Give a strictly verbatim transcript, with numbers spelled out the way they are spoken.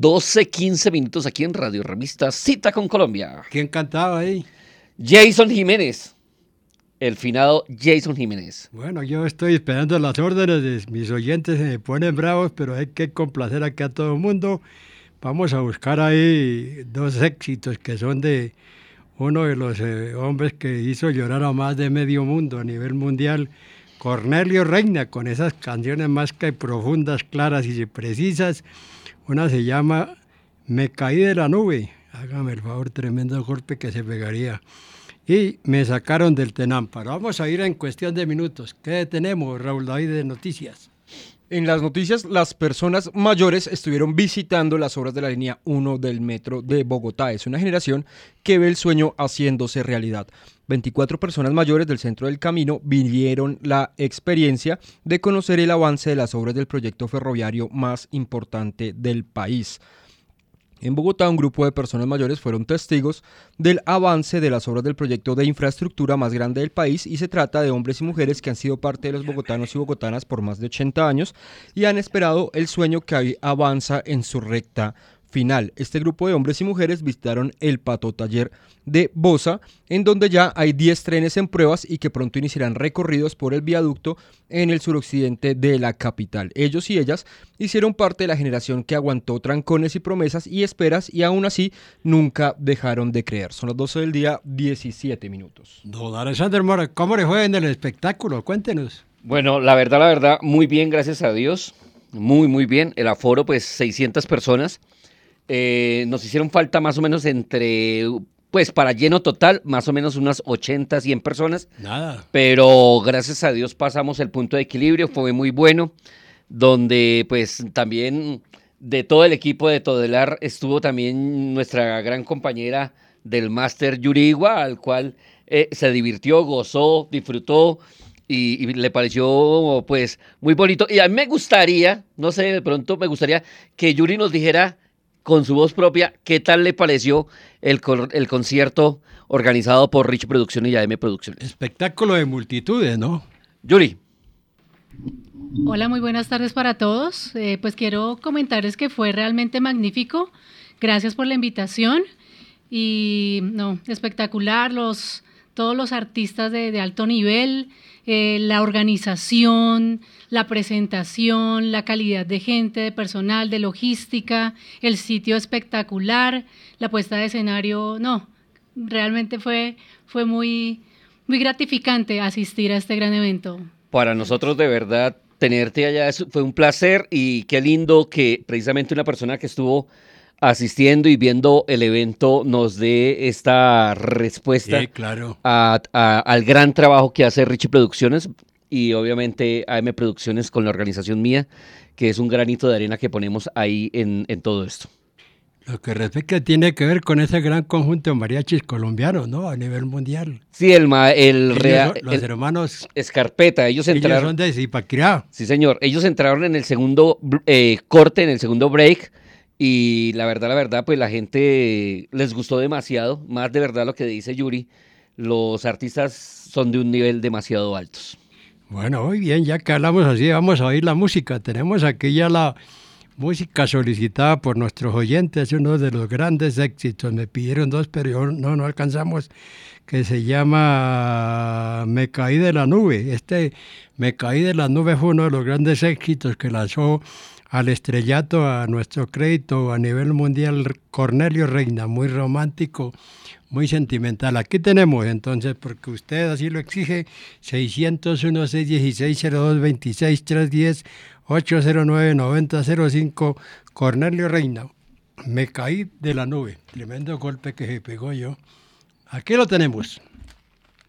doce quince minutos aquí en Radio Revista Cita con Colombia. ¿Quién cantaba ahí? Jason Jiménez, el finado Jason Jiménez. Bueno, yo estoy esperando las órdenes de mis oyentes, se me ponen bravos, pero hay que complacer aquí a todo el mundo. Vamos a buscar ahí dos éxitos que son de uno de los eh, hombres que hizo llorar a más de medio mundo a nivel mundial, Cornelio Reina, con esas canciones más que profundas, claras y precisas. Una se llama Me caí de la nube, hágame el favor, tremendo golpe que se pegaría. Y Me sacaron del Tenámparo. Vamos a ir en cuestión de minutos. ¿Qué tenemos, Raúl David, de noticias? En las noticias, las personas mayores estuvieron visitando las obras de la línea uno del metro de Bogotá. Es una generación que ve el sueño haciéndose realidad. veinticuatro personas mayores del centro del camino vivieron la experiencia de conocer el avance de las obras del proyecto ferroviario más importante del país. En Bogotá, un grupo de personas mayores fueron testigos del avance de las obras del proyecto de infraestructura más grande del país y se trata de hombres y mujeres que han sido parte de los bogotanos y bogotanas por más de ochenta años y han esperado el sueño que hoy avanza en su recta final. Este grupo de hombres y mujeres visitaron el Pato Taller de Bosa, en donde ya hay diez trenes en pruebas y que pronto iniciarán recorridos por el viaducto en el suroccidente de la capital. Ellos y ellas hicieron parte de la generación que aguantó trancones y promesas y esperas y aún así nunca dejaron de creer. Son las doce del día, diecisiete minutos. Don Alexander Mora, ¿cómo le fue en el espectáculo? Cuéntenos. Bueno, la verdad, la verdad, muy bien, gracias a Dios. Muy, muy bien. El aforo, pues, seiscientas personas. Eh, nos hicieron falta más o menos entre, pues para lleno total, más o menos unas ochenta, cien personas. Nada. Pero gracias a Dios pasamos el punto de equilibrio, fue muy bueno, donde pues también de todo el equipo de Todelar estuvo también nuestra gran compañera del máster Yurigua, al cual eh, se divirtió, gozó, disfrutó y, y le pareció pues muy bonito. Y a mí me gustaría, no sé, de pronto me gustaría que Yuri nos dijera con su voz propia, ¿qué tal le pareció el, el concierto organizado por Rich Producciones y A M Producciones? Espectáculo de multitudes, ¿no? Yuri. Hola, muy buenas tardes para todos. Eh, pues quiero comentarles que fue realmente magnífico. Gracias por la invitación. Y no, espectacular, los, todos los artistas de, de alto nivel, eh, la organización, la presentación, la calidad de gente, de personal, de logística, el sitio espectacular, la puesta de escenario, no, realmente fue, fue muy, muy gratificante asistir a este gran evento. Para nosotros de verdad tenerte allá fue un placer y qué lindo que precisamente una persona que estuvo asistiendo y viendo el evento nos dé esta respuesta sí, claro. a, a, al gran trabajo que hace Richie Producciones y obviamente A M Producciones con la organización mía, que es un granito de arena que ponemos ahí en, en todo esto. Lo que respecta tiene que ver con ese gran conjunto de mariachis colombianos, ¿no? A nivel mundial. Sí, el, el, real, los el hermanos Escarpeta, ellos entraron. Ellos son de Zipaquirá. Sí, señor. Ellos entraron en el segundo eh, corte, en el segundo break. Y la verdad, la verdad, pues la gente les gustó demasiado. Más de verdad lo que dice Yuri. Los artistas son de un nivel demasiado altos. Bueno, muy bien, ya que hablamos así, vamos a oír la música. Tenemos aquí ya la música solicitada por nuestros oyentes, uno de los grandes éxitos. Me pidieron dos, pero no, no alcanzamos, que se llama Me caí de la nube. Este Me caí de la nube fue uno de los grandes éxitos que lanzó al estrellato, a nuestro crédito a nivel mundial, Cornelio Reina, muy romántico, muy sentimental. Aquí tenemos entonces, porque usted así lo exige, seiscientos uno, seiscientos dieciséis, cero dos veintiséis, trescientos diez, ochocientos nueve, noventa cero cinco, Cornelio Reina. Me caí de la nube, tremendo golpe que se pegó yo. Aquí lo tenemos.